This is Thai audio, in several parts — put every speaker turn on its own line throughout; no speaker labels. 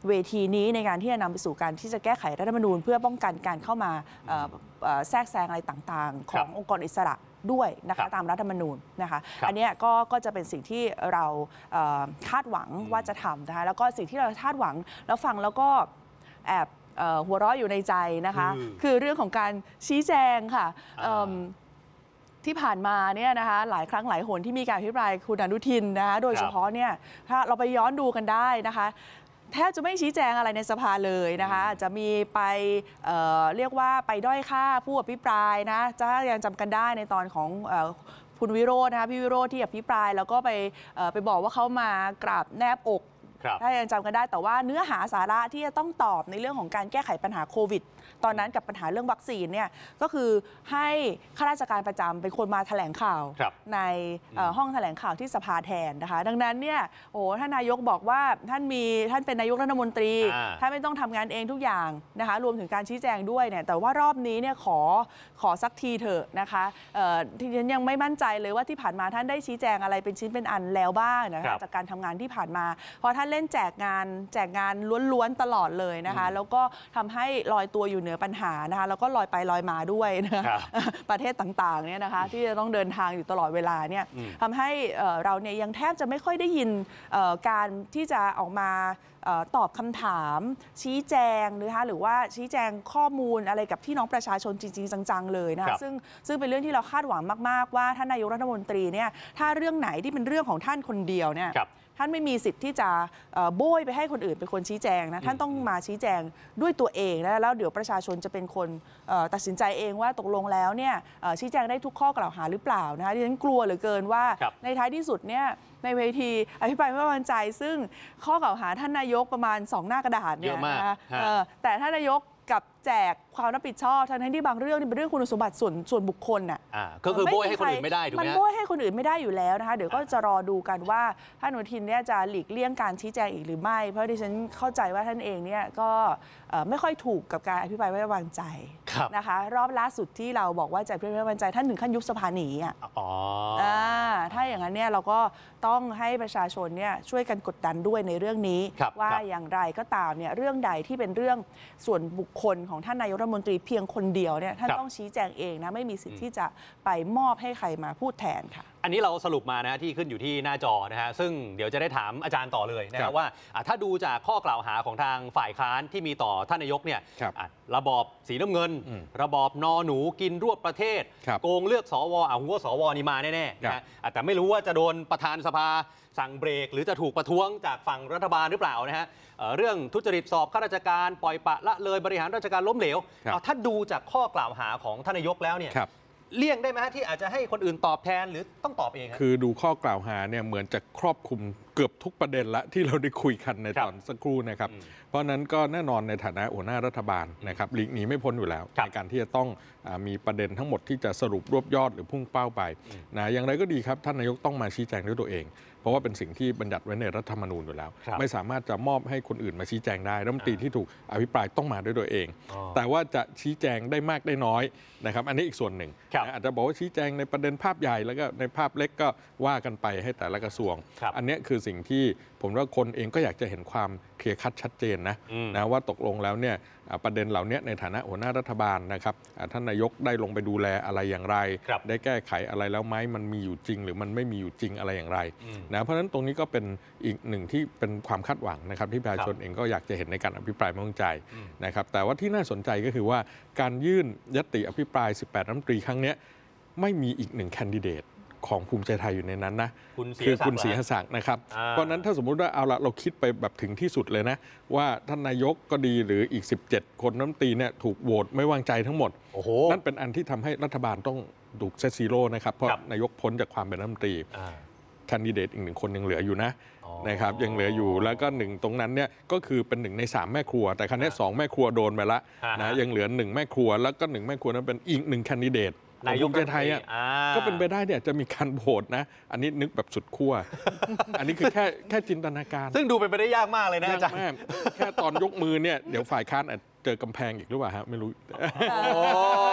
เวทีนี้ในการที่จะนำไปสู่การที่จะแก้ไขรัฐธรรมนูญเพื่อป้องกันการเข้ามาแทรกแซงอะไรต่างๆขององค์กรอิสระด้วยนะคะตามรัฐธรรมนูญนะคะอันนี้ก็จะเป็นสิ่งที่เราคาดหวังว่าจะทำนะคะแล้วก็สิ่งที่เราคาดหวังแล้วฟังแล้วก็แอบหัวเราะอยู่ในใจนะคะคือเรื่องของการชี้แจงค่ะที่ผ่านมาเนี่ยนะคะหลายครั้งหลายหนที่มีการอภิปรายคุณอนุทินนะคะโดยเฉพาะเนี่ยถ้าเราไปย้อนดูกันได้นะคะแทบจะไม่ชี้แจงอะไรในสภาเลยนะคะจะมีไปเรียกว่าไปด้อยค่าผู้อภิปรายนะจะยังจำกันได้ในตอนของคุณวิโรจน์นะคะพี่วิโรจน์ที่อภิปรายแล้วก็ไปบอกว่าเขามากราบแนบอกถ้ายังจำกันได้แต่ว่าเนื้อหาสาระที่จะต้องตอบในเรื่องของการแก้ไขปัญหาโควิดตอนนั้นกับปัญหาเรื่องวัคซีนเนี่ยก็คือให้ข้าราชการประจำเป็นคนมาแถลงข่าวในห้องแถลงข่าวที่สภาแทนนะคะดังนั้นเนี่ยโอ้ท่านนายกบอกว่าท่านเป็นนายกรัฐมนตรีท่านไม่ต้องทำงานเองทุกอย่างนะคะรวมถึงการชี้แจงด้วยเนี่ยแต่ว่ารอบนี้เนี่ยขอสักทีเถอะนะคะที่ฉันยังไม่มั่นใจเลยว่าที่ผ่านมาท่านได้ชี้แจงอะไรเป็นชิ้นเป็นอันแล้วบ้างนะคะจากการทำงานที่ผ่านมาเพราะท่านเล่นแจกงานล้วนๆตลอดเลยนะคะแล้วก็ทำให้ลอยตัวอยู่เหนือปัญหานะคะแล้วก็ลอยไปลอยมาด้วยนะประเทศต่างๆเนี่ยนะคะที่จะต้องเดินทางอยู่ตลอดเวลาเนี่ยทำให้เราเนี่ยยังแทบจะไม่ค่อยได้ยินการที่จะออกมาตอบคำถามชี้แจงนะคะหรือว่าชี้แจงข้อมูลอะไรกับพี่น้องประชาชนจริงๆจังๆเลยนะคะซึ่งเป็นเรื่องที่เราคาดหวังมากๆว่าท่านนายกรัฐมนตรีเนี่ยถ้าเรื่องไหนที่เป็นเรื่องของท่านคนเดียวเนี่ยท่านไม่มีสิทธิ์ที่จะโบยไปให้คนอื่นเป็นคนชี้แจงนะท่านต้องมาชี้แจงด้วยตัวเองนะแล้วเดี๋ยวประชาชนจะเป็นคนตัดสินใจเองว่าตกลงแล้วเนี่ยชี้แจงได้ทุกข้อกล่าวหาหรือเปล่านะคะดิฉันกลัวเหลือเกินว่าในท้ายที่สุดเนี่ยในเวทีอภิปรายไม่ไว้วางใจซึ่งข้อกล่าวหาท่านนายกประมาณ2 หน้ากระดาษเนี่ยนะคะแต่ท่านนายกกับแจกความรับผิดชอบทั้งที่บางเรื่องนี่เป็นเรื่องคุณสมบัติส่วนบุคคลน่ะ
ก็คือโบยให้คนอื่นไม่ได้ถูกไหม
มันโบยให้คนอื่นไม่ได้อยู่แล้วนะคะเดี๋ยวก็จะรอดูกันว่าท่านอนุทินเนี่ยจะหลีกเลี่ยงการชี้แจงอีกหรือไม่เพราะดิฉันเข้าใจว่าท่านเองเนี่ยก็ไม่ค่อยถูกกับการอภิปรายไม่ไว้วางใจนะคะรอบล่าสุดที่เราบอกว่าจะอภิปรายไม่ไว้วางใจท่านถึงขั้นยุบสภาหนีถ้าอย่างนั้นเนี่ยเราก็ต้องให้ประชาชนเนี่ยช่วยกันกดดันด้วยในเรื่องนี้ว่าอย่างไรก็ตามเนี่ยเรื่องใดที่เป็นเรื่องส่วนบุคคลของท่านนายกรัฐมนตรีเพียงคนเดียวเนี่ยท่านต้องชี้แจงเองนะไม่มีสิทธิ์ที่จะไปมอบให้ใครมาพูดแทนค่ะ
อันนี้เราสรุปมานะที่ขึ้นอยู่ที่หน้าจอนะฮะซึ่งเดี๋ยวจะได้ถามอาจารย์ต่อเลยนะครับว่าถ้าดูจากข้อกล่าวหาของทางฝ่ายค้านที่มีต่อท่านนายกเนี่ยระบอบสีน้ำเงินระบอบนอหนูกินรวบประเทศโกงเลือกสวหัวสวนี่มาแน่ๆนะแต่ไม่รู้ว่าจะโดนประธานสภาสั่งเบรกหรือจะถูกประท้วงจากฝั่งรัฐบาลหรือเปล่านะฮะเรื่องทุจริตสอบข้าราชการปล่อยปละละเลยบริหารราชการล้มเหลวถ้าดูจากข้อกล่าวหาของท่านนายกแล้วเนี่ยเลี่ยงได้ไหมฮะที่อาจจะให้คนอื่นตอบแทนหรือต้องตอบเอง
คือดูข้อกล่าวหาเนี่ยเหมือนจะครอบคลุมเกือบทุกประเด็นละที่เราได้คุยกันในตอนสักครู่นะครับเพราะนั้นก็แน่นอนในฐานะหัวหน้ารัฐบาลนะครับหลีกหนีไม่พ้นอยู่แล้วในการที่จะต้องมีประเด็นทั้งหมดที่จะสรุปรวบยอดหรือพุ่งเป้าไปนะอย่างไรก็ดีครับท่านนายกต้องมาชี้แจงด้วยตัวเองเพราะว่าเป็นสิ่งที่บัญญัติไว้ในรัฐธรรมนูญอยู่แล้วไม่สามารถจะมอบให้คนอื่นมาชี้แจงได้รัฐมนตรีที่ถูกอภิปรายต้องมาด้วยตัวเองแต่ว่าจะชี้แจงได้มากได้น้อยนะครับอันนี้อีกส่วนหนึ่งอาจจะบอกว่าชี้แจงในประเด็นภาพใหญ่แล้วก็ในภาพเล็กก็ว่ากันไปให้แต่ละกระทรวงอันนี้คือสิ่งที่ผมว่าคนเองก็อยากจะเห็นความเคลียร์คัดชัดเจนนะว่าตกลงแล้วเนี่ยประเด็นเหล่านี้ในฐานะหัวหน้ารัฐบาลนะครับท่านนายกได้ลงไปดูแลอะไรอย่างไรได้แก้ไขอะไรแล้วไหมมันมีอยู่จริงหรือมันไม่มีอยู่จริงอะไรอย่างไรนะเพราะฉะนั้นตรงนี้ก็เป็นอีกหนึ่งที่เป็นความคาดหวังนะครับที่ประชาชนเองก็อยากจะเห็นในการอภิปรายไม่ไว้วางใจนะครับแต่ว่าที่น่าสนใจก็คือว่าการยื่นญัตติอภิปราย18รัฐมนตรีครั้งนี้ไม่มีอีก1แคนดิเดตของภูมิใจไทยอยู่ในนั้นนะคือคุณศรีหศักดิ์นะครับเพราะนั้นถ้าสมมุติว่าเอาละเราคิดไปแบบถึงที่สุดเลยนะว่าท่านนายกก็ดีหรืออีก17คนรัฐมนตรีเนี่ยถูกโหวตไม่วางใจทั้งหมดนั่นเป็นอันที่ทำให้รัฐบาลต้องถูกเซตซีโร่นะครับเพราะนายกพ้นจากความเป็นรัฐมนตรีแคนดิเดตอีก1คนยังเหลืออยู่นะครับยังเหลืออยู่แล้วก็1ตรงนั้นเนี่ยก็คือเป็น1ใน3แม่ครัวแต่ครั้งนี้2แม่ครัวโดนไปละนะยังเหลือ1แม่ครัวแล้วก็1แม่ครัวนั้นเป็นอีก1แคนดิเดตนายกไทยก็เป็นไปได้เนี่ยจะมีการโหวตนะอันนี้นึกแบบสุดขั้วอันนี้คือแค่จินตนาการ
ซึ่งดูเป็นไปได้ยากมากเลยนะอาจารย์
แค่ตอนยกมือเนี่ยเดี๋ยวฝ่ายค้านอาจเจอกำแพงอีกหรือเปล่าฮะไม่รู้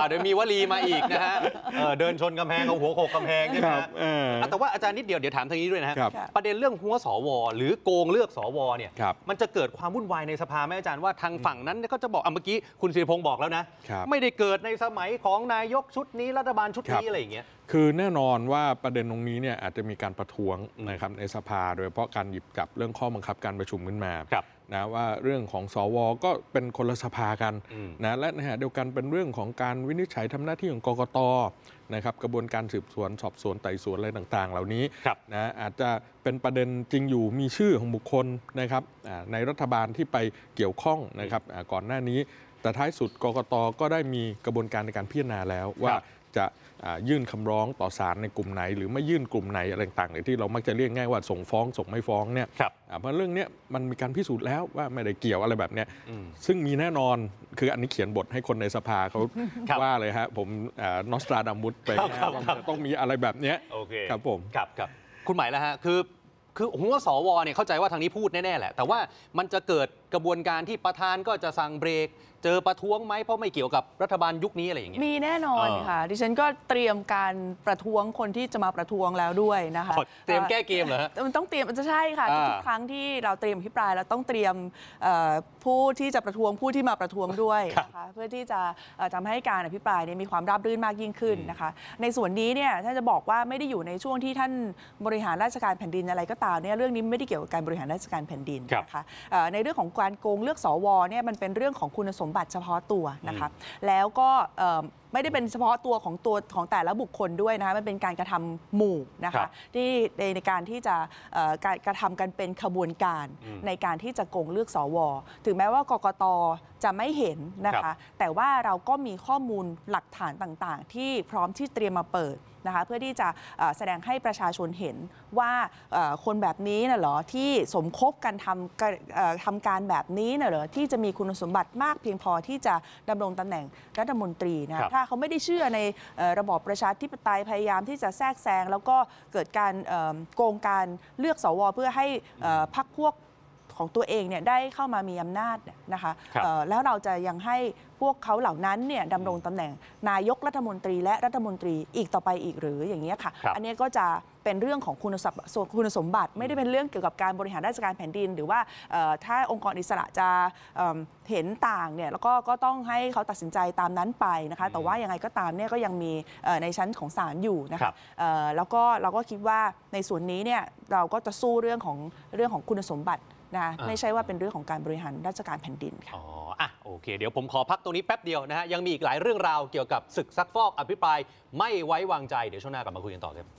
เดี๋ยวมีวลีมาอีกนะฮะเดินชนกำแพงเอาหัวโขกกำแพงใช่ไหมฮะแต่ว่าอาจารย์นิดเดียวเดี๋ยวถามทางนี้ด้วยนะฮะประเด็นเรื่องหัวสวหรือโกงเลือกสวเนี่ยมันจะเกิดความวุ่นวายในสภาไหมอาจารย์ว่าทางฝั่งนั้นก็จะบอกเมื่อกี้คุณศิริพงศ์บอกแล้วนะไม่ได้เกิดในสมัยของนายกชุดนี้รัฐบาลชุดนี้อะไรอย่างเงี้ย
คือแน่นอนว่าประเด็นตรงนี้เนี่ยอาจจะมีการประท้วงนะครับในสภาโดยเฉพาะการหยิบจับเรื่องข้อบังคับการประชุมขึ้นมานะว่าเรื่องของสวก็เป็นคนละสภากันนะและในขณะเดียวกันเป็นเรื่องของการวินิจฉัยทำหน้าที่ของกกต.นะครับกระบวนการสืบสวนสอบสวนไต่สวนอะไรต่างๆเหล่านี้นะอาจจะเป็นประเด็นจริงอยู่มีชื่อของบุคคลนะครับในรัฐบาลที่ไปเกี่ยวข้องนะครับก่อนหน้านี้แต่ท้ายสุดกกต.ก็ได้มีกระบวนการในการพิจารณาแล้วว่าจะยื่นคำร้องต่อศาลในกลุ่มไหนหรือไม่ยื่นกลุ่มไหนอะไรต่างๆที่เรามักจะเรียกง่ายว่าส่งฟ้องส่งไม่ฟ้องเนี่ยเพราะเรื่องนี้มันมีการพิสูจน์แล้วว่าไม่ได้เกี่ยวอะไรแบบนี้ซึ่งมีแน่นอนคืออันนี้เขียนบทให้คนในสภาเขาว่าเลยฮะผมนอสตราดามุสไปว่าต้องมีอะไรแบบนี้ครับผม
ครับคุณหมายแล้วฮะคือหัวสวเนี่ยเข้าใจว่าทางนี้พูดแน่ๆแหละแต่ว่ามันจะเกิดกระบวนการที่ประธานก็จะสั่งเบรกเจอประท้วงไหมเพราะไม่เกี่ยวกับรัฐบาลยุคนี้อะไรอย่างเงี้ย
มีแน่นอนค่ะดิฉันก็เตรียมการประท้วงคนที่จะมาประท้วงแล้วด้วยนะคะ
เตรียมแก้เกมเหรอฮะ
มันต้องเตรียมจะใช่ค่ะทุกครั้งที่เราเตรียมอภิปรายเราต้องเตรียมผู้ที่จะประท้วงผู้ที่มาประท้วงด้วยนะคะเพื่อที่จะทำให้การอภิปรายมีความราบรื่นมากยิ่งขึ้นนะคะในส่วนนี้เนี่ยถ้าจะบอกว่าไม่ได้อยู่ในช่วงที่ท่านบริหารราชการแผ่นดินอะไรก็ตามเนี่ยเรื่องนี้ไม่ได้เกี่ยวกับการบริหารราชการแผ่นดินนะคะในเรื่องของการโกงเลือกสวเนี่ยมันเป็นเรื่องของคุณสมบัติเฉพาะตัวนะคะแล้วก็ไม่ได้เป็นเฉพาะตัวของแต่ละบุคคลด้วยนะคะมันเป็นการกระทำหมู่นะคะที่ในการที่จะกระทำกันเป็นขบวนการในการที่จะโกงเลือกสวถึงแม้ว่ากกต.จะไม่เห็นนะคะแต่ว่าเราก็มีข้อมูลหลักฐานต่างๆที่พร้อมที่เตรียมมาเปิดนะคะเพื่อที่จะแสดงให้ประชาชนเห็นว่าคนแบบนี้น่ะเหรอที่สมคบกันทำการแบบนี้น่ะเหรอที่จะมีคุณสมบัติมากเพียงพอที่จะดำรงตำแหน่งรัฐมนตรีนะถ้าเขาไม่ได้เชื่อในระบอบประชาธิปไตยพยายามที่จะแทรกแซงแล้วก็เกิดการโกงการเลือกสวเพื่อให้พรรคพวกของตัวเองเนี่ยได้เข้ามามีอำนาจนะคะแล้วเราจะยังให้พวกเขาเหล่านั้นเนี่ยดำรงตำแหน่งนายกรัฐมนตรีและรัฐมนตรีอีกต่อไปอีกหรืออย่างนี้ค่ะอันนี้ก็จะเป็นเรื่องของคุณสมบัติไม่ได้เป็นเรื่องเกี่ยวกับการบริหารราชการแผ่นดินหรือว่าถ้าองค์กรอิสระจะเห็นต่างเนี่ยแล้วก็ต้องให้เขาตัดสินใจตามนั้นไปนะคะแต่ว่ายังไงก็ตามเนี่ยก็ยังมีในชั้นของศาลอยู่นะคะแล้วก็เราก็คิดว่าในส่วนนี้เนี่ยเราก็จะสู้เรื่องของคุณสมบัตินะไม่ใช่ว่าเป็นเรื่องของการบริหารราชการแผ่นดินค่ะ
โอเคเดี๋ยวผมขอพักตรงนี้แป๊บเดียวนะฮะยังมีอีกหลายเรื่องราวเกี่ยวกับศึกซักฟอกอภิปรายไม่ไว้วางใจเดี๋ยวช่วงหน้ากลับมาคุยกันต่อครับ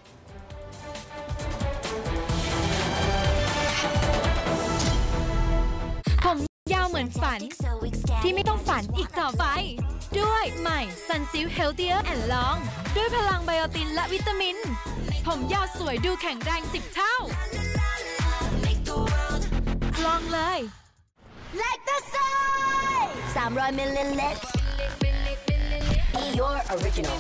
ผมยาวเหมือนฝันที่ไม่ต้องฝันอีกต่อไปด้วยใหม่ Sunsilk Healthier and Long ด้วยพลังไบโอตินและวิตามินผมยาวสวยดูแข็งแรง10 เท่าลองเลย
Like the sun 300 milliliters Your original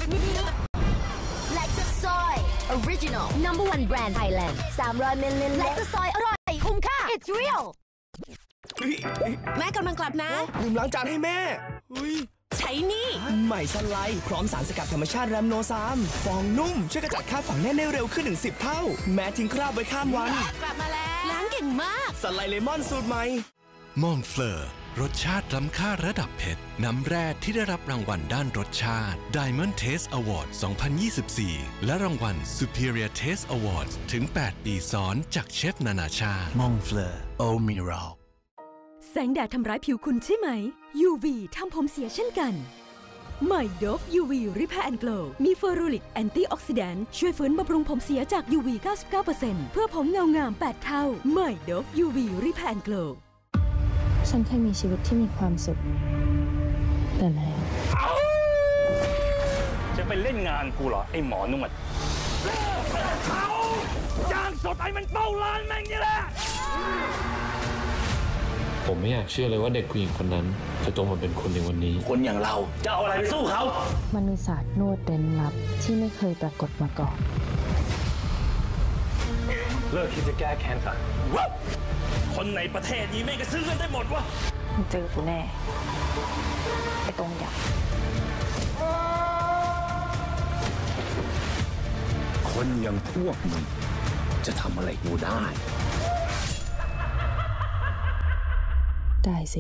Like the soy Original Number 1 brand Thailand 300 milliliters Like the soy อร่อยคุ้มค่า It's real แม่กำลังกลับนะ
ลืมล้างจานให้แม่
ใช้นี่
ใหม่ซันไลท์พร้อมสารสกัดธรรมชาติแรมโนซามฟองนุ่มช่วยกระจัดคราบฝังแน่นได้เร็วขึ้นถึง10 เท่าแม้ทิ้งคราบไว้ข้ามวัน
กลับมาแล้วล้างเก่งมาก
ซันไลท์เลมอนสูตรใหม่
มองเฟลอร์รสชาติล้ำค่าระดับเพชรน้ำแร่ที่ได้รับรางวัลด้านรสชาติ Diamond Taste Award 2024 และรางวัล Superior Taste Awards ถึง 8 ปีซ้อนจากเชฟนานาชาติ
มองเฟลอร์โอมิรัล
แสงแดดทำร้ายผิวคุณใช่ไหม UV ทำผมเสียเช่นกันใหม่ Dove UV Repair and Glow มีเฟอรูริกแอนตี้ออกซิแดนต์ช่วยฟื้นบำรุงผมเสียจาก UV 99% เพื่อผมเงางาม 8 เท่าใหม่ Dove UV Repair and Glow
ฉันเคยมีชีวิตที่มีความสุขแต่แล้ว
จะไปเล่นงานกูเหรอไอ้หมอนวดเขาจ้างสดไอ้มันเป้าร้านแม่งนี่แหละ
ผมไม่อยากเชื่อเลยว่าเด็กผู้หญิงคนนั้นจะโตมาเป็นคนในวันนี้
คนอย่างเราจะเอาอะไรไปสู้เขา
มันมีศาสตร์นวดเร้นลับที่ไม่เคยปรากฏมาก่อน
เลิกคิดจะแก้แค้นซะคนในประเทศนี้ไม่กระซื้อกันได้หมดวะ
เจอกูแน่ไอ้ตรงใหญ่
คนอย่างพวกมึงจะทำอะไรกูได้
ได้สิ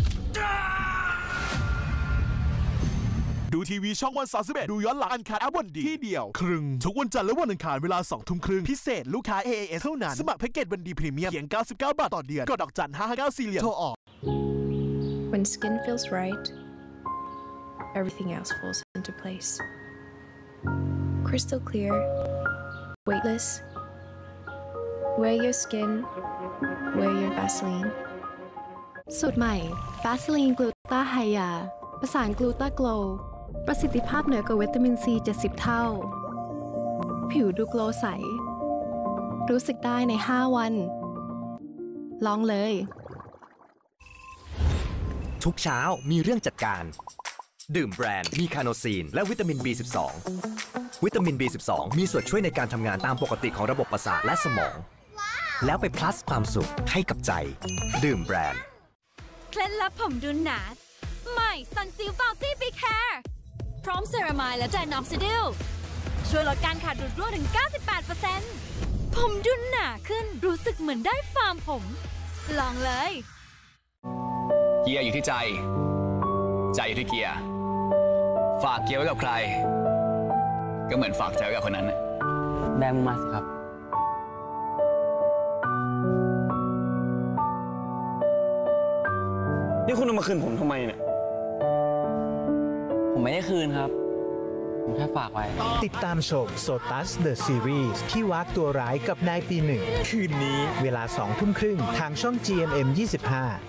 ดูทีวีช่องวัน31ดูย้อนหลังอันคารแอปวันดีที่เดียวครึ่งทุกวันจันทร์และวันอังคารเวลา 20:30 พิเศษลูกค้า AAS เท่านั้นสมัครแพ็กเกจวันดีพรีเมียมเพียง99 บาทต่อเดือนกดดอกจัน559 4 เหลี่ยมโทรออก
When skin feels right everything else falls into place crystal clear weightless wear your skin wear your Vaseline
สูตรใหม่ Vaseline Gluta Hya ประสาน Gluta Glow ประสิทธิภาพเหนือกว่าวิตามินซี 70 เท่า ผิวดูโกลว์ใส รู้สึกได้ใน 5 วัน ลองเลย
ทุกเช้ามีเรื่องจัดการดื่มแบรนด์มีคาโนซีนและวิตามิน B12 วิตามิน B12 มีส่วนช่วยในการทำงานตามปกติของระบบประสาทและสมอง แล้วไป plus ความสุขให้กับใจดื่มแบรนด์
เคล็ดลับผมดุนหนาใหม่ Sunsilk Bouncy Big Hair พร้อมเซรามายและไดนอซิดิลช่วยลดการขาดดูดร่วงถึง 98% ผมดุนหนาขึ้นรู้สึกเหมือนได้ฟาร์มผมลองเลย
เกียร์อยู่ที่ใจอยู่ที่เกียร์ฝากเกียร์ไว้กับใครก็เหมือนฝากใจไว้กับคนนั้นแบมมาสครับ
นี่คุณเอามาคืนผมทำไมเนี่ยผมไม่ได้คืนครับผมแค่ฝากไว้
ติดตามชม Sotus The Series ที่วักตัวร้ายกับนายปีหนึ่งคืนนี้เวลา 20:30 ทางช่อง GMM 25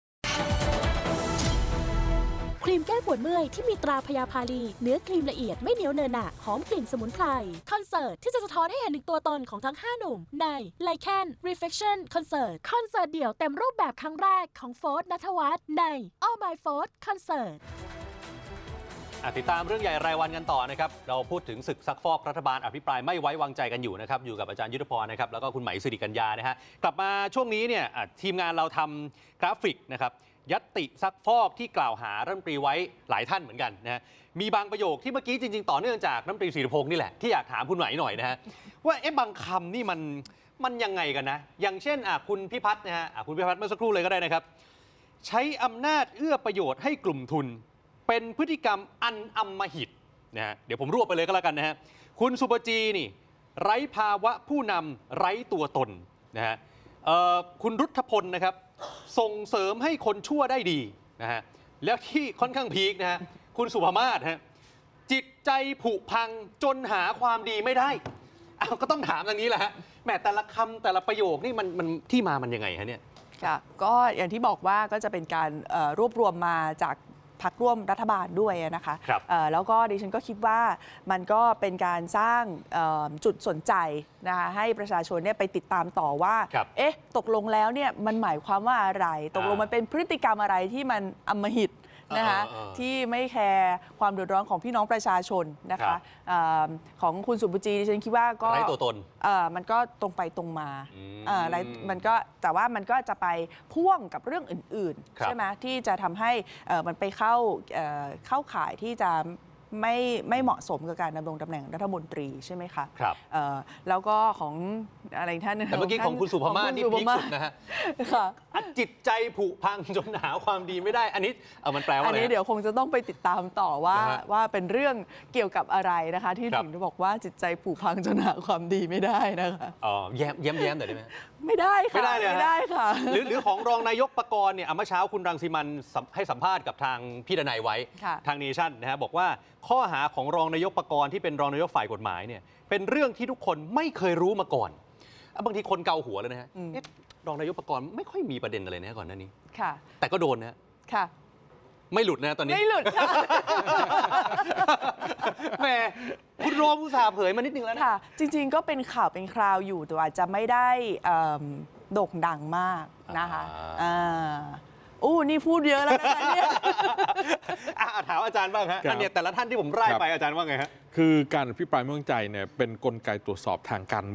ครีมแก้ปวดเมื่อยที่มีตราพยาพาลีเนื้อครีมละเอียดไม่เหนียวเนินหนะหอมกลิ่นสมุนไพรคอนเสิร์ตที่จะสะท้อนให้เห็นถึงตัวตนของทั้ง5หนุ่มใน Lycan Reflection Concert คอนเสิร์ตเดี่ยวเต็มรูปแบบครั้งแรกของโฟร์ธ ณัฐวัฒน์ใน All My Fourth Concert
ติดตามเรื่องใหญ่รายวันกันต่อนะครับเราพูดถึงศึกซักฟอกรัฐบาลอภิปรายไม่ไว้วางใจกันอยู่นะครับอยู่กับอาจารย์ยุทธพรนะครับแล้วก็คุณไหมสิริกัญญานะฮะกลับมาช่วงนี้เนี่ยทีมงานเราทำกราฟิกนะครับญัตติซักฟอกที่กล่าวหารัฐมนตรีไว้หลายท่านเหมือนกันนะฮะมีบางประโยคที่เมื่อกี้จริงๆต่อเนื่องจากรัฐมนตรีศิริพงษ์นี่แหละที่อยากถามคุณไหมหน่อยนะฮะว่าบางคำนี่มันยังไงกันนะอย่างเช่นคุณพิพัฒน์นะฮะคุณพิพัฒน์เมื่อสักครู่เลยก็ได้นะครับใช้อำนาจเอื้อประโยชน์ให้กลุ่มทุนเป็นพฤติกรรมอันอำมหิตนะฮะเดี๋ยวผมรวบไปเลยก็แล้วกันนะฮะคุณสุปจีนี่ไร้ภาวะผู้นำไร้ตัวตนนะฮะคุณรุทธพลนะครับส่งเสริมให้คนชั่วได้ดีนะฮะแล้วที่ค่อนข้างพีคนะฮะคุณสุภมาศฮะจิตใจผุพังจนหาความดีไม่ได้ก็ต้องถามอย่างนี้แหละฮะแหมแต่ละคำแต่ละประโยคนี่มันที่มามันยังไงฮะเนี่ย
ค่ะก็อย่างที่บอกว่าก็จะเป็นการรวบรวมมาจากพรรคร่วมรัฐบาลด้วยนะคะแล้วก็ดิฉันก็คิดว่ามันก็เป็นการสร้างจุดสนใจนะคะให้ประชาชนเนี่ยไปติดตามต่อว่าตกลงแล้วเนี่ยมันหมายความว่าอะไรตกลงมันเป็นพฤติกรรมอะไรที่มันอำมหิตนะคะที่ไม่แคร์ความเดือดร้อนของพี่น้องประชาชนนะคะของคุณสุปจีดิฉันคิดว่าก็
ไร้ตัวตน
มันก็ตรงไปตรงมามันก็แต่ว่ามันก็จะไปพ่วงกับเรื่องอื่นๆใช่ไหมที่จะทำให้มันไปเข้าข่ายที่จะไม่เหมาะสมกับการดำรงตำแหน่งรัฐมนตรีใช่ไหมคะ
ครับ
แล้วก็ของอะไรท่าน
แต่เมื่อกี้ของคุณสุภมาศนี่พีคสุดนะฮะจิตใจผุพังจนหาความดีไม่ได้อันนี้มันแปลว่าอะไร
อันนี้เดี๋ยวคงจะต้องไปติดตามต่อว่าเป็นเรื่องเกี่ยวกับอะไรนะคะที่ถึงจะบอกว่าจิตใจผุพังจนหาความดีไม่ได้นะคะ
แย้มหน่อยได้ไหม
ไม่ได้ค่ะ
ไม่ได้ค่ะหรือของรองนายกปกรณ์เนี่ยเมื่อเช้าคุณรังสิมันให้สัมภาษณ์กับทางพี่ดนัยไว้ทางเนชั่นนะฮะบอกว่าข้อหาของรองนายกปกรณ์ที่เป็นรองนายกฝ่ายกฎหมายเนี่ยเป็นเรื่องที่ทุกคนไม่เคยรู้มาก่อนบางทีคนเกาหัวเลยนะฮะรองนายกปกรณ์ไม่ค่อยมีประเด็นอะไรนะก่อนหน้านี้แต่ก็โดนนะ
ค่ะ
ไม่หลุดนะตอนนี้
ไม่หลุดค่ะ
แหมคุณโรมอุตส่าห์เผยมานิดนึงแล้วนะ
จริงๆก็เป็นข่าวเป็นคราวอยู่แต่อาจจะไม่ได้โด่งดังมากนะคะนี่พูดเยอะแล้วนะคะเนี่ย
ถามอาจารย์บ้างฮะอันนี้แต่ละท่านที่ผมไล่ไปอาจารย์ว่าไงฮะ
คือการอภิปรายไม่ไว้วางใจเนี่ยเป็นกลไกตรวจสอบทางการเมือง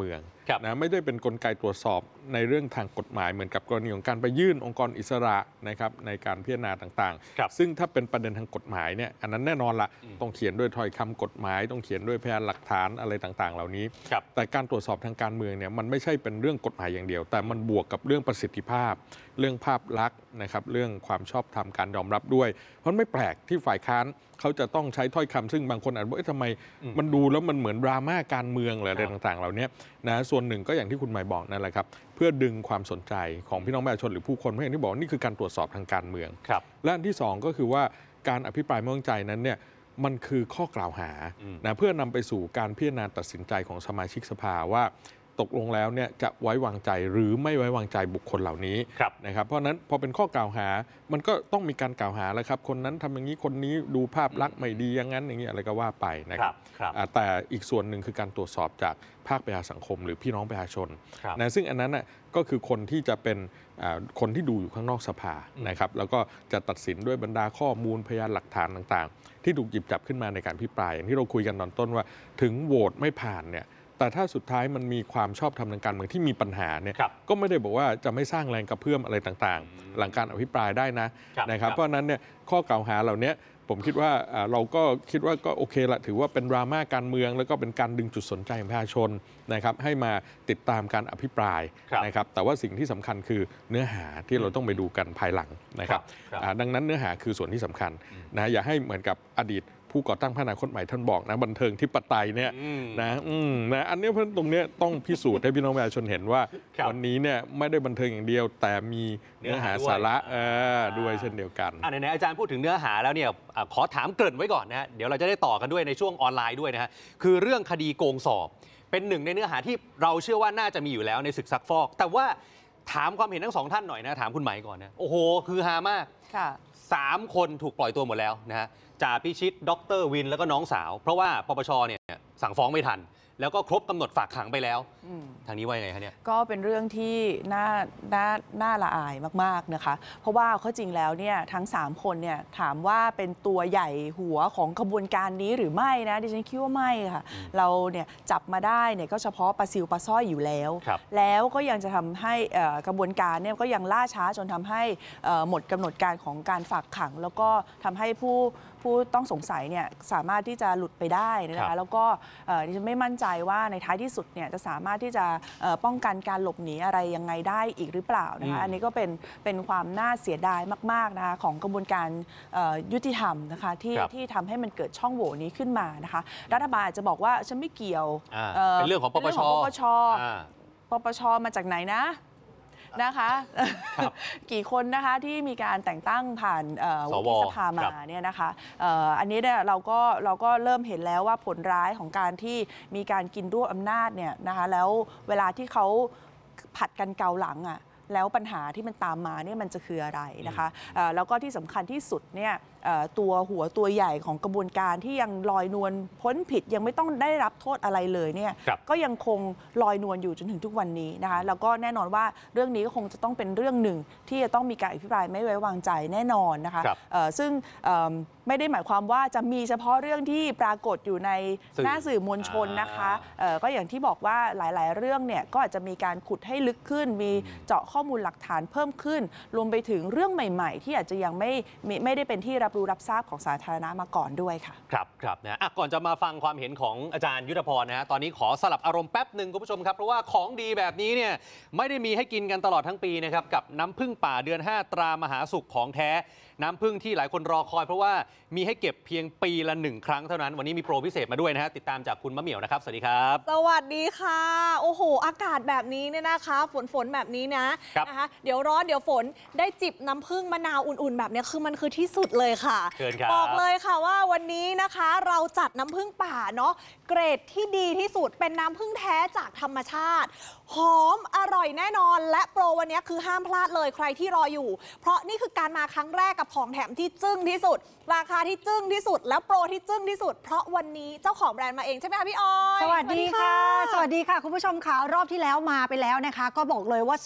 นะไม่ได้เป็นกลไกตรวจสอบในเรื่องทางกฎหมายเหมือนกับกรณีของการไปยื่นองค์กรอิสระนะครับในการพิจารณาต่างๆซึ่งถ้าเป็นประเด็นทางกฎหมายเนี่ยอันนั้นแน่นอนละต้องเขียนด้วยถ้อยคำกฎหมายต้องเขียนด้วยพยานหลักฐานอะไรต่างๆเหล่านี้แต่การตรวจสอบทางการเมืองเนี่ยมันไม่ใช่เป็นเรื่องกฎหมายอย่างเดียวแต่มันบวกกับเรื่องประสิทธิภาพเรื่องภาพลักษณ์นะครับเรื่องความชอบธรรมการยอมรับด้วยเพราะไม่แปลกที่ฝ่ายค้านเขาจะต้องใช้ถ้อยคำซึ่งบางคนอาจจะบอกทำไมมันดูแล้วมันเหมือนดราม่าการเมืองหรืออะไรต่างๆเหล่านี้นะส่วนหนึ่งก็อย่างที่คุณหมายบอกนั่นแหละครับเพื่อดึงความสนใจของพี่น้องประชาชนหรือผู้คนเพราะอย่างที่บอกนี่คือการตรวจสอบทางการเมืองและอันที่2ก็คือว่าการอภิปรายไม่ไว้วางใจนั้นเนี่ยมันคือข้อกล่าวหานะเพื่อนำไปสู่การพิจารณาตัดสินใจของสมาชิกสภาว่าตกลงแล้วเนี่ยจะไว้วางใจหรือไม่ไว้วางใจบุคคลเหล่านี้นะครับเพราะนั้นพอเป็นข้อกล่าวหามันก็ต้องมีการกล่าวหาแล้วครับคนนั้นทำอย่างนี้คนนี้ดูภาพลักษณ์ไม่ดีอย่างนั้นอย่างนี้อะไรก็ว่าไปนะครับแต่อีกส่วนหนึ่งคือการตรวจสอบจากภาคประชาสังคมหรือพี่น้องประชาชนนะซึ่งอันนั้นน่ะก็คือคนที่จะเป็นคนที่ดูอยู่ข้างนอกสภานะครับแล้วก็จะตัดสินด้วยบรรดาข้อมูลพยานหลักฐานต่างๆที่ถูกหยิบจับขึ้นมาในการพิปรายอย่างที่เราคุยกันตอนต้นว่าถึงโหวตไม่ผ่านเนี่ยแต่ถ้าสุดท้ายมันมีความชอบธรรมทางการเมืองที่มีปัญหาเนี่ยก็ไม่ได้บอกว่าจะไม่สร้างแรงกระเพื่อมอะไรต่างๆหลังการอภิปรายได้นะครับเพราะนั้นเนี่ยข้อกล่าวหาเหล่านี้ผมคิดว่าเราก็คิดว่าก็โอเคละถือว่าเป็นดราม่าการเมืองแล้วก็เป็นการดึงจุดสนใจของประชาชนนะครับให้มาติดตามการอภิปรายนะครับแต่ว่าสิ่งที่สำคัญคือเนื้อหาที่เราต้องไปดูกันภายหลังนะครับดังนั้นเนื้อหาคือส่วนที่สำคัญนะอย่าให้เหมือนกับอดีตผู้ก่อตั้งพรรคอนาคตใหม่ท่านบอกนะบันเทิงทิปไตยเนี่ยนะอันนี้เพราะตรงนี้ต้องพิสูจน์ให้พี่น้องประชาชนเห็นว่าวันนี้เนี่ยไม่ได้บันเทิงอย่างเดียวแต่มีเนื้อหาสาระด้วยเช่นเดียวกัน
ไหนๆอาจารย์พูดถึงเนื้อหาแล้วเนี่ยขอถามเกริ่นไว้ก่อนนะเดี๋ยวเราจะได้ต่อกันด้วยในช่วงออนไลน์ด้วยนะฮะคือเรื่องคดีโกงสอบเป็นหนึ่งในเนื้อหาที่เราเชื่อว่าน่าจะมีอยู่แล้วในศึกซักฟอกแต่ว่าถามความเห็นทั้งสองท่านหน่อยนะถามคุณไหมก่อนนะโอ้โหคือฮามาก3 คนถูกปล่อยตัวหมดแล้วนะฮะจ่าพิชิตดร.วินแล้วก็น้องสาวเพราะว่าปปชเนี่ยสั่งฟ้องไม่ทันแล้วก็ครบกำหนดฝากขังไปแล้วทางนี้ว่ายังไงคะเนี่ยก็เป็นเรื่องที่น่าละอายมากๆนะคะเพราะว่าเขาจริงแล้วเนี่ยทั้ง3 คนเนี่ยถามว่าเป็นตัวใหญ่หัวของขบวนการนี้หรือไม่นะดิฉันคิดว่าไม่ค่ะเราเนี่ยจับมาได้เนี่ยก็เฉพาะปลาซิวปลาสร้อยอยู่แล้วแล้วก็ยังจะทำให้กระบวนการเนี่ยก็ยังล่าช้าจนทำให้หมดกำหนดการของการฝากขังแล้วก็ทำให้ผู้ต้องสงสัยเนี่ยสามารถที่จะหลุดไปได้นะคะแล้วก็ดิฉันไม่มั่นใจว่าในท้ายที่สุดเนี่ยจะสามารถที่จะป้องกันการหลบหนีอะไรยังไงได้อีกหรือเปล่านะคะอันนี้ก็เป็นความน่าเสียดายมากๆนะคะของกระบวนการยุติธรรมนะคะที่ทำให้มันเกิดช่องโหว่นี้ขึ้นมานะคะรัฐบาลอาจจะบอกว่าฉันไม่เกี่ยวเป็นเรื่องของปปชมาจากไหนนะคะกี่คนนะคะที่มีการแต่งตั้งผ่านวุฒิสภามาเนี่ยนะคะอันนี้เนี่ยเราก็เริ่มเห็นแล้วว่าผลร้ายของการที่มีการกินรวบอำนาจเนี่ยนะคะแล้วเวลาที่เขาผัดกันเกาหลังอ่ะแล้วปัญหาที่มันตามมาเนี่ยมันจะคืออะไรนะคะแล้วก็ที่สำคัญที่สุดเนี่ยตัวหัวตัวใหญ่ของกระบวนการที่ยังลอยนวลพ้นผิดยังไม่ต้องได้รับโทษอะไรเลยเนี่ยก็ยังคงลอยนวลอยู่จนถึงทุกวันนี้นะคะแล้วก็แน่นอนว่าเรื่องนี้ก็คงจะต้องเป็นเรื่องหนึ่งที่จะต้องมีการอภิปรายไม่ไว้วางใจแน่นอนนะคะซึ่งไม่ได้หมายความว่าจะมีเฉพาะเรื่องที่ปรากฏอยู่ในหน้าสื่อมวลชนนะคะก็อย่างที่บอกว่าหลายๆเรื่องเนี่ยก็อาจจะมีการขุดให้ลึกขึ้นมีเจาะข้อมูลหลักฐานเพิ่มขึ้นรวมไปถึงเรื่องใหม่ๆที่อาจจะยังไม่ได้เป็นที่รับรู้รับทราบของสาธารณะมาก่อนด้วยค่ะครับนะก่อนจะมาฟังความเห็นของอาจารย์ยุทธพรนะฮะตอนนี้ขอสลับอารมณ์แป๊บหนึ่งคุณผู้ชมครับเพราะว่าของดีแบบนี้เนี่ยไม่ได้มีให้กินกันตลอดทั้งปีนะครับกับน้ำผึ้งป่าเดือน5ตรามหาสุขของแท้น้ำผึ้งที่หลายคนรอคอยเพราะว่ามีให้เก็บเพียงปีละ1 ครั้งเท่านั้นวันนี้มีโปรพิเศษมาด้วยนะฮะติดตามจากคุณมะเหมี่ยวนะครับสวัสดีครับ
สวัสดีค่ะโอ้โหอากาศแบบนี้เนี่ยนะคะฝนแบบนี้นะคะเดี๋ยวร้อนเดี๋ยวฝนได้จิบน้ำผึ้งมะนาวอุ่นๆแบบนี้คือมันคือที่สุดเลยค่ะบอกเลยค่ะว่าวันนี้นะคะเราจัดน้ำผึ้งป่าเนาะเกรดที่ดีที่สุดเป็นน้ำผึ้งแท้จากธรรมชาติหอมอร่อยแน่นอนและโปรวันนี้คือห้ามพลาดเลยใครที่รออยู่เพราะนี่คือการมาครั้งแรกกับของแถมที่จึ้งที่สุดราคาที่จึ้งที่สุดแล้วโปรที่จึ้งที่สุดเพราะวันนี้เจ้าของแบรนด์มาเองใช่ไหมคะพี่ออย
สวัสดีค่ะคุณผู้ชมค่ะรอบที่แล้วมาไปแล้วนะคะก็บอกเลยว่าโซเอา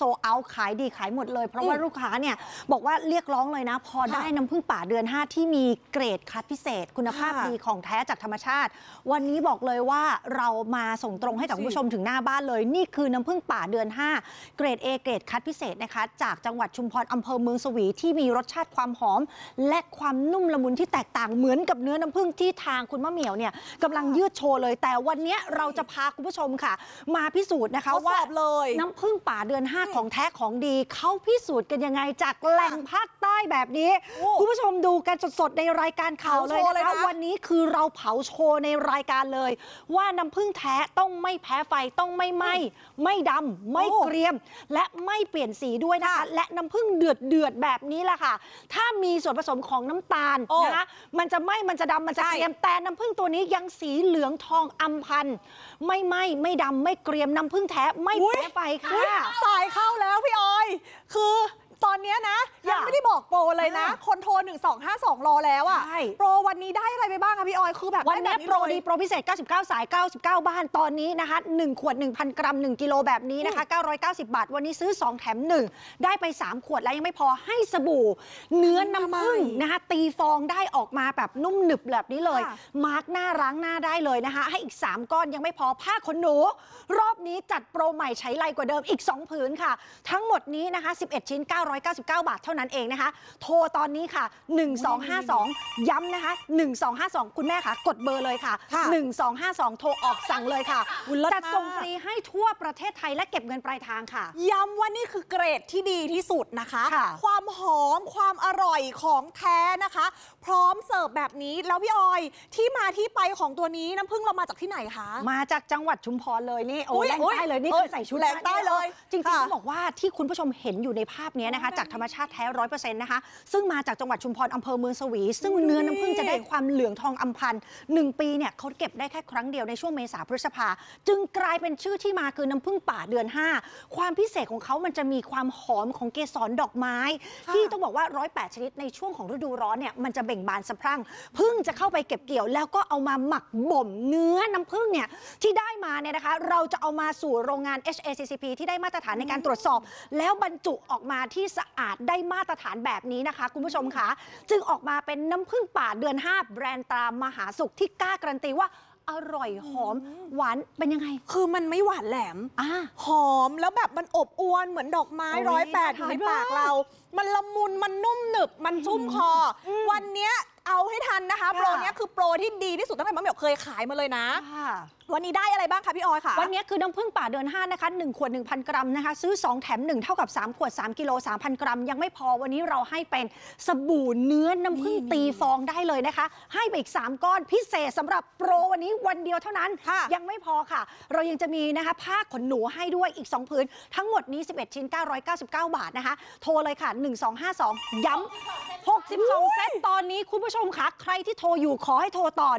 ขายดีขายหมดเลยเพราะว่าลูกค้าเนี่ยบอกว่าเรียกร้องเลยนะพอได้น้ำผึ้งป่าเดือน 5ที่มีเกรดคัดพิเศษคุณภาพดีของแท้จากธรรมชาติวันนี้บอกเลยว่าเรามาส่งตรงให้กับคุณผู้ชมถึงหน้าบ้านเลยนี่คือน้ำผึ้งป่าเดือน 5เกรด A เกรดคัดพิเศษนะคะจากจังหวัดชุมพรอำเภอเมืองสวีที่มีรสชาติความหอมและความนุ่มละมุนที่แตกต่างเหมือนกับเนื้อน้ำผึ้งที่ทางคุณมะเหมี่ยวเนี่ยกำลังยืดโชว์เลยแต่วันนี้เราจะพาคุณผู้ชมค่ะมาพิสูจน์นะคะว่าน้ำผึ้งป่าเดือน 5ของแท้ของดีเขาพิสูจน์กันยังไงจากแหล่งภาคใต้แบบนี้คุณผู้ชมดูกันสดๆในรายการข่าวเลยนะคะวันนี้คือเราเผาโชว์ในรายการเลยว่าน้ำผึ้งแท้ต้องไม่แพ้ไฟต้องไม่ไหม้ไม่ดำไม่เกรียมและไม่เปลี่ยนสีด้วยนะคะและน้ำผึ้งเดือดแบบนี้แหละค่ะถ้ามีส่วนผสมของน้ำตาลนะคะมันจะไหม้มันจะดำมันจะเกรียมแต่น้ำผึ้งตัวนี้ยังสีเหลืองทองอำพันไม่ไหม้ไม่ดำไม่เกรียมน้ำผึ้งแท้ไม่แพ้ไฟค่ะ
สายเข้าแล้วพี่ออยคือตอนนี้นะยังไม่ได้บอกโปรเลยนะคนโทร1252รอแล้วอ่ะโปรวันนี้ได้อะไรไปบ้างคะพี่ออยคือแบบ
วันนี้โปรดีโปรพิเศษ99สาย99บ้านตอนนี้นะคะ1ขวด 1,000 กรัม1กิโลแบบนี้นะคะ990 บาทวันนี้ซื้อ2แถม1ได้ไป3ขวดแล้วยังไม่พอให้สบู่เนื้อน้ำผึ้งนะคะตีฟองได้ออกมาแบบนุ่มหนึบแบบนี้เลยมาร์กหน้าล้างหน้าได้เลยนะคะให้อีก3ก้อนยังไม่พอผ้าขนหนูรอบนี้จัดโปรใหม่ใช้ไรกว่าเดิมอีก2ผืนค่ะทั้งหมดนี้นะคะ11ชิ้น999 บาทเท่านั้นเองนะคะโทรตอนนี้ค่ะ1252ย้ำนะคะ1252คุณแม่ค่ะกดเบอร์เลยค่ะ1252โทรออกสั่งเลยค่ะจัดส่งฟรีให้ทั่วประเทศไทยและเก็บเงินปลายทางค่ะ
ย้ำว่านี่คือเกรดที่ดีที่สุดนะคะความหอมความอร่อยของแท้นะคะพร้อมเสิร์ฟแบบนี้แล้วพี่ออยที่มาที่ไปของตัวนี้น้ำผึ้งเรามาจากที่ไหนคะ
มาจากจังหวัดชุมพรเลยนี่โอ้แรงใต้เลยนี่คือใส่ชุด
แรงใต้เลย
จริงๆต้องบอกว่าที่คุณผู้ชมเห็นอยู่ในภาพนี้นะคะจากธรรมชาติแท้ 100% นะคะซึ่งมาจากจังหวัดชุมพรอำเภอเมืองสวีซึ่งเนื้อน้ำผึ้งจะได้ความเหลืองทองอำพัน1ปีเนี่ยเขาเก็บได้แค่ครั้งเดียวในช่วงเมษาพฤษภาจึงกลายเป็นชื่อที่มาคือน้ำผึ้งป่าเดือน 5ความพิเศษของเขามันจะมีความหอมของเกสรดอกไม้ที่ต้องบอกว่า108ชนิดในช่วงของฤดูร้อนเนี่ยมันจะเบ่งบานสะพรั่งผึ้งจะเข้าไปเก็บเกี่ยวแล้วก็เอามาหมักบ่มเนื้อน้ำผึ้งเนี่ยที่ได้มาเนี่ยนะคะเราจะเอามาสู่โรงงาน HACCP ที่ได้มาตรฐานในการตรวจสอบแล้วบรรจุออกมาที่สะอาดได้มาตรฐานแบบนี้นะคะคุณผู้ชมคะจึงออกมาเป็นน้ำผึ้งป่าเดือน 5แบรนด์ตามมหาสุขที่กล้าการันตีว่าอร่อยหอมหวานเป็นยังไง
คือมันไม่หวานแหลมหอมแล้วแบบมันอบอวลเหมือนดอกไม้108อยู่ในปากเรามันละมุนมันนุ่มหนึบมันชุ่มคอวันนี้เอาให้ทันนะคะโปรนี้คือโปรที่ดีที่สุดตั้งแต่มะเหมี่ยวเคยขายมาเลยนะวันนี้ได้อะไรบ้างคะพี่ออยค่ะ
วันนี้คือน้ำผึ้งป่าเดือน 5นะคะ1ขวด 1,000 กรัมนะคะซื้อ2แถม1เท่ากับ3ขวด3กิโล 3,000 กรัมยังไม่พอวันนี้เราให้เป็นสบู่เนื้อน้ำผึ้งตีฟองได้เลยนะคะให้ไปอีก3ก้อนพิเศษสำหรับโปรวันนี้วันเดียวเท่านั้นยังไม่พอค่ะเรายังจะมีนะคะผ้าขนหนูให้ด้วยอีก2ผืนทั้งหมดนี้11ชิ้น999 บาทนะคะโทรเลยค่ะ1252ย้ำ62เซตตอนนี้คุณผู้ชมคะใครที่โทรอยู่ขอให้โทรต่อ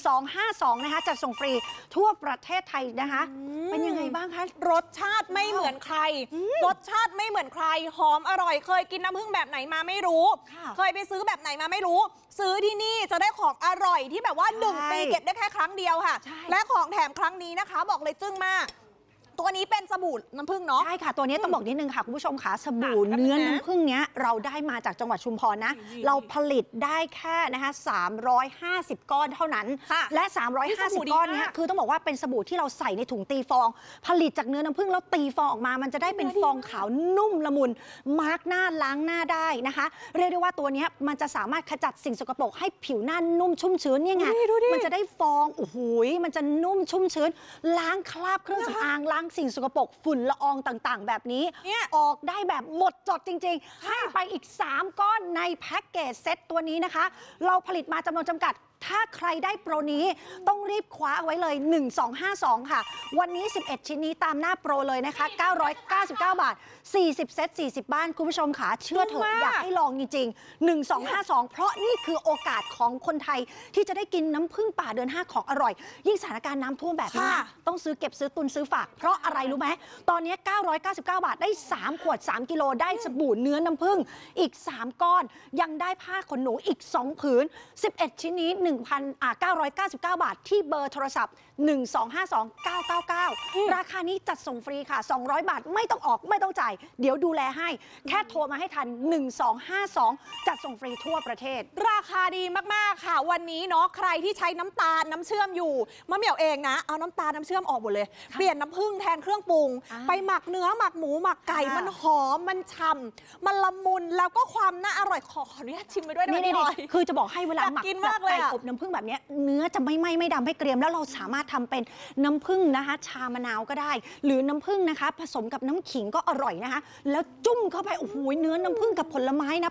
1252นะคะจัดส่งฟรีทั่วประเทศไทยนะคะเป็นยังไงบ้างคะ
รสชาติไม่เหมือนใครรสชาติไม่เหมือนใครหอมอร่อยเคยกินน้ำผึ้งแบบไหนมาไม่รู้เคยไปซื้อแบบไหนมาไม่รู้ซื้อที่นี่จะได้ของอร่อยที่แบบว่า1 ปีเก็บได้แค่ครั้งเดียวค่ะและของแถมครั้งนี้นะคะบอกเลยจึ้งมากตัวนี้เป็นสบู่น้ำผึ้งเนาะ
ใช่ค่ะตัวนี้ต้องบอกนิดนึงค่ะคุณผู้ชมค่ะสบู่เนื้อน้ำผึ้งเนี้ยเราได้มาจากจังหวัดชุมพรนะเราผลิตได้แค่นะคะ350 ก้อนเท่านั้นและ350ก้อนนี้คือต้องบอกว่าเป็นสบู่ที่เราใส่ในถุงตีฟองผลิตจากเนื้อน้ำผึ้งแล้วตีฟองออกมามันจะได้เป็นฟองขาวนุ่มละมุนมาร์กหน้าล้างหน้าได้นะคะเรียกได้ว่าตัวนี้มันจะสามารถขจัดสิ่งสกปรกให้ผิวหน้านุ่มชุ่มชื้นเนี่ยไงมันจะได้ฟองโอ้โหมันจะนุ่มชุ่มชื้นล้างคราบเครื่องสำอางล้างสิ่งสกปรกฝุ่นละอองต่างๆแบบนี้ออกได้แบบหมดจดจริงๆให้ไปอีก3ก้อนในแพ็กเกจเซตตัวนี้นะคะเราผลิตมาจำนวนจำกัดถ้าใครได้โปรนี้ต้องรีบคว้าเอาไว้เลย1252ค่ะวันนี้11ชิ้นนี้ตามหน้าโปรเลยนะคะ999 บาท40เซต40บ้านคุณผู้ชมค่ะเชื่อเถอะอยากให้ลองจริงๆ1252เพราะนี่คือโอกาสของคนไทยที่จะได้กินน้ำผึ้งป่าเดือน 5ของอร่อยยิ่งสถานการณ์น้ำท่วมแบบนี้ต้องซื้อเก็บซื้อตุนซื้อฝากเพราะอะไรรู้ไหมตอนนี้999 บาทได้3ขวด3กิโลได้สบู่เนื้อน้ำผึ้งอีก3ก้อนยังได้ผ้าขนหนูอีก2ผืน11ชิ้นนี้ 999 บาทที่เบอร์โทรศัพท์ 1252999 ราคานี้จัดส่งฟรีค่ะ 200 บาทไม่ต้องออกไม่ต้องจ่ายเดี๋ยวดูแลให้แค่โทรมาให้ทัน 1252 จัดส่งฟรีทั่วประเทศ
ราคาดีมากๆค่ะวันนี้เนาะใครที่ใช้น้ำตาลน้ำเชื่อมอยู่มะเหมี่ยวเองนะเอาน้ำตาลน้ำเชื่อมออกหมดเลยเปลี่ยนน้ำผึ้งแทนเครื่องปรุงไปหมักเนื้อหมักหมูหมักไก่มันหอมมันฉ่ำมันละมุนแล้วก็ความน่าอร่อยขออนุญาตชิมไปด้วยได้ไหมพี่ออย
คือจะบอกให้เวลาหมักแบบไก่อบน้ำผึ้งแบบนี้เนื้อจะไม่ไหม้ไม่ดำไม่เกรียมแล้วเราสามารถทำเป็นน้ำผึ้งนะคะชามะนาวก็ได้หรือน้ำผึ้งนะคะผสมกับน้ำขิงก็อร่อยนะคะแล้วจุ่มเข้าไปโอ้โหเนื้อน้ำผึ้งกับผลไม้นะ